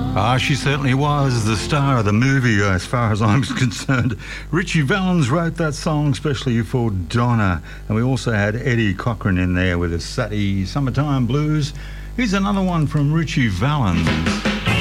She certainly was the star of the movie, as far as I'm concerned. Richie Valens wrote that song especially for Donna. And we also had Eddie Cochran in there with a Summertime Blues. Here's another one from Richie Valens.